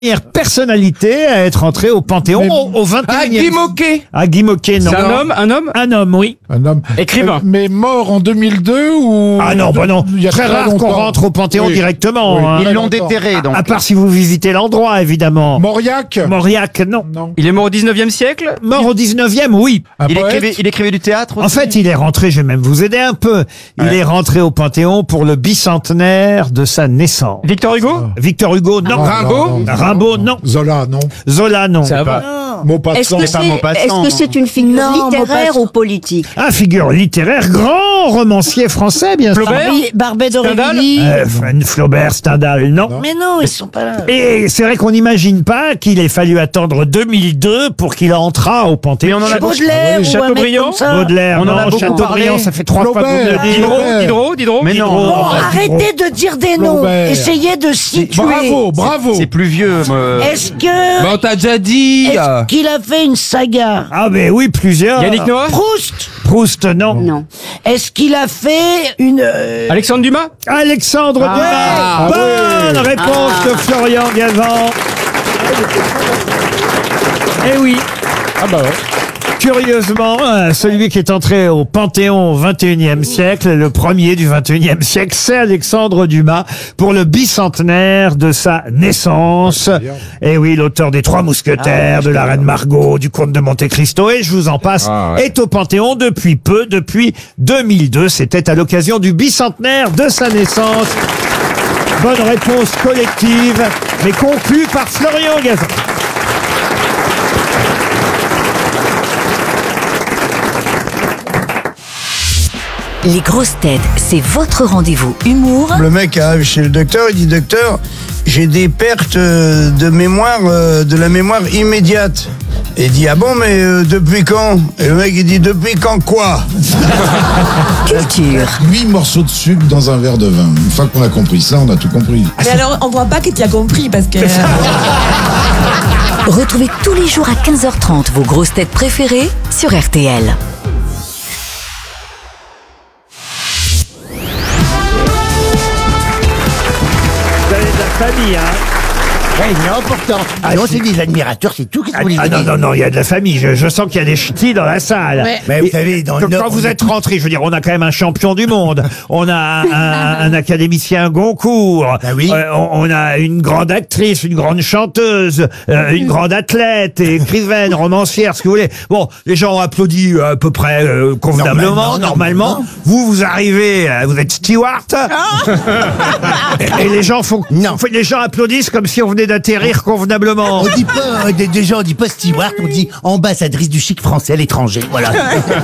Personnalité à être entrée au Panthéon au 21e. Ah, Guy Moquet. Ah, Guy Moquet, non. C'est un homme Un homme, oui. Un homme. Écrivain. Mais mort en 2002 ou... Ah non, bah non. Il y a Très rare qu'on longtemps. rentre au Panthéon Oui. directement. Oui. Hein. Ils l'ont déterré, donc. À part si vous visitez l'endroit, évidemment. Mauriac. Mauriac, non. Non. Il est mort au 19e siècle. Mort au 19e, oui. Un poète. Il écrivait du théâtre aussi. En fait, il est rentré, je vais même vous aider un peu. Il est rentré au Panthéon pour le bicentenaire de sa naissance. Victor Hugo. Victor Hugo, non. Rimbaud. Rimbaud, non. Zola, non. Zola, non. Ça va. Maupassant. Maupassant. Est-ce que c'est une figure littéraire ou politique? Un figure littéraire, grand romancier français, bien sûr. Flaubert. Barbet Stendhal. d'Aurevilly. Flaubert, Stendhal, non. Mais non, ils sont pas là. Et c'est vrai qu'on n'imagine pas qu'il ait fallu attendre 2002 pour qu'il entrât au Panthéon. Mais on en a Baudelaire ou un mec Chateaubriand. comme ça. Baudelaire, On en a non. beaucoup Chateaubriand, parlé. ça fait 3 fois que vous me Flaubert. le dites. Flaubert. Diderot. Mais non. Diderot. Bon, arrêtez de dire des noms. Flaubert. Essayez de situer. Bravo. C'est plus vieux. Est-ce que on t'a déjà dit. est-ce qu'il a fait une saga? Ah ben oui, plusieurs. Yannick Noah. Proust. Proust, non. Non. Est-ce qu'il a fait une Alexandre Dumas. Alexandre Dumas. Bonne réponse de Florian Gazan. Eh oui. Ah bah ouais. Curieusement, celui qui est entré au Panthéon au 21e siècle, le premier du 21e siècle, c'est Alexandre Dumas pour le bicentenaire de sa naissance. Et oui, l'auteur des Trois Mousquetaires, de la Reine Margot, du Comte de Monte Cristo, et je vous en passe, est au Panthéon depuis peu, depuis 2002. C'était à l'occasion du bicentenaire de sa naissance. Bonne réponse collective, mais conclue par Florian Gazan. Les grosses têtes, c'est votre rendez-vous humour Le mec arrive chez le docteur, il dit: docteur, j'ai des pertes de mémoire, de la mémoire immédiate. Et il dit: ah bon, mais depuis quand? Et le mec il dit: depuis quand quoi? culture. 8 morceaux de sucre dans un verre de vin. Une fois qu'on a compris ça, on a tout compris. Mais alors, on voit pas que tu as compris parce que. Retrouvez tous les jours à 15h30 vos grosses têtes préférées sur RTL. Vous avez de la famille, hein. Ouais, non, pourtant. Non, c'est des admirateurs, c'est tout. Qu'est-ce que vous voulez dire? Non, il y a de la famille. Je sens qu'il y a des ch'tis dans la salle. Ouais. Mais vous savez, dans le Nord, quand vous on est êtes rentré, je veux dire, on a quand même un champion du monde. On a un académicien Goncourt. Ah oui. On a une grande actrice, une grande chanteuse, une grande athlète, écrivaine, romancière, ce que vous voulez. Bon, les gens ont applaudi à peu près convenablement, normalement. Vous arrivez, vous êtes steward. Et les gens font... Non. Les gens applaudissent comme si on venait d'atterrir convenablement. On dit pas, déjà, on dit pas steward, on dit ambassadrice du chic français à l'étranger. Voilà.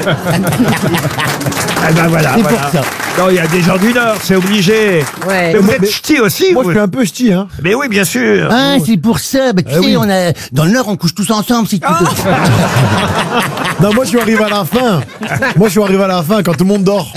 Ah ben voilà, C'est voilà. pour ça. Non, il y a des gens du Nord, c'est obligé. Ouais. Mais vous êtes ch'ti aussi, Moi, vous. je suis un peu ch'ti, hein. Mais oui, bien sûr. Ah, c'est pour ça. Bah, tu sais, oui. on a, dans le Nord, on couche tous ensemble, si tu veux. Non, moi, je suis arrivé à la fin. Moi, je suis arrivé à la fin quand tout le monde dort.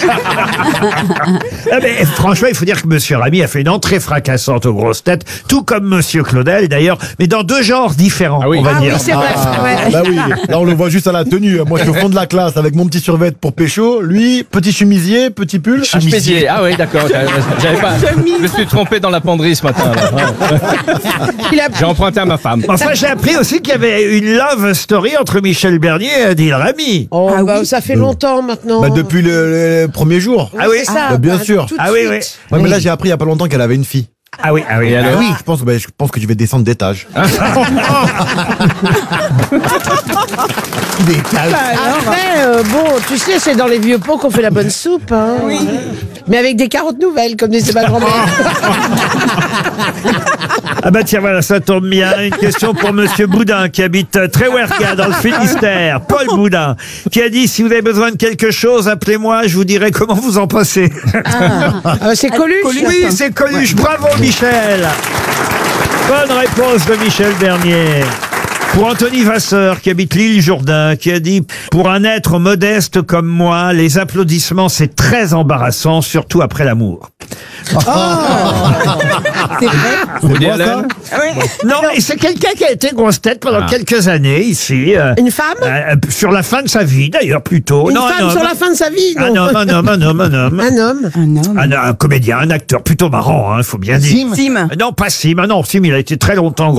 Ah, mais franchement, il faut dire que Monsieur Ramy a fait une entrée fracassante aux grosses têtes, tout comme Monsieur Claudel, d'ailleurs, mais dans deux genres différents, on va dire. c'est vrai. Ouais. Bah oui, là, on le voit juste à la tenue. Moi, je suis au fond de la classe avec mon petit survêt pour pécho. Lui, petit chemisier, petit pull. Chemisier. Ah oui, d'accord. J'avais pas. Je me suis trompé dans la penderie ce matin. là. J'ai emprunté à ma femme. Enfin, j'ai appris aussi qu'il y avait une love story entre Michel Bernier et Adil Rami. Oh, ça fait longtemps maintenant. Bah, depuis le premier jour. Ah oui, Bah, bien sûr. Ah oui, oui. Ouais, mais là, j'ai appris il y a pas longtemps qu'elle avait une fille. Ah oui, ah oui. Et alors Oui, je pense que je vais descendre d'étage. Après, bon, tu sais, c'est dans les vieux pots qu'on fait la bonne soupe. Hein. Oui. Mais avec des carottes nouvelles, comme disait ma grand-mère. Ah bah tiens, voilà, ça tombe bien. Une question pour Monsieur Boudin, qui habite Tréwerka, dans le Finistère. Paul Boudin, qui a dit: si vous avez besoin de quelque chose, appelez-moi, je vous dirai comment vous en passez. C'est Coluche. Oui, c'est Coluche. Bravo, Michel. Bonne réponse de Michel Bernier. Pour Anthony Vasseur, qui habite l'île Jourdain, qui a dit: pour un être modeste comme moi, les applaudissements, c'est très embarrassant, surtout après l'amour. Woody Allen. Non, et c'est quelqu'un qui a été grosse tête pendant quelques années ici. Une femme Sur la fin de sa vie, d'ailleurs, plutôt. Une Non, femme un sur homme. la fin de sa vie, non? Un homme. Un homme. Un comédien, un acteur plutôt marrant, il faut bien dire. Sim. Non, pas Sim. Ah non, Sim, il a été très longtemps